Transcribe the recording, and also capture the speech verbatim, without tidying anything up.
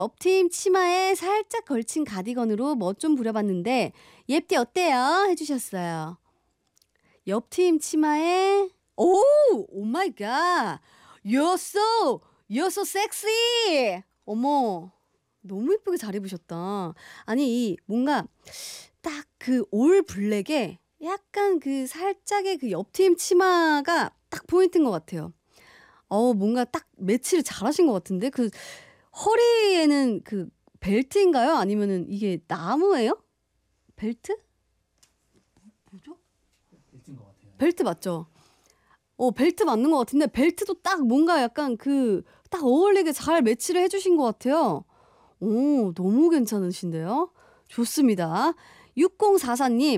옆팀 치마에 살짝 걸친 가디건으로 멋 좀 부려봤는데 옙디 어때요? 해주셨어요. 옆팀 치마에 오! 오 마이 갓! You're so, you're so sexy! 어머, 너무 예쁘게 잘 입으셨다. 아니, 이 뭔가 딱 그 올 블랙에 약간 그 살짝의 그 옆팀 치마가 딱 포인트인 것 같아요. 어, 뭔가 딱 매치를 잘하신 것 같은데? 그 허리에는 그 벨트인가요? 아니면은 이게 나무예요? 벨트? 뭐죠? 벨트인 것 같아요. 벨트 맞죠? 어, 벨트 맞는 것 같은데 벨트도 딱 뭔가 약간 그 딱 어울리게 잘 매치를 해주신 것 같아요. 오, 너무 괜찮으신데요? 좋습니다. 육공사사 님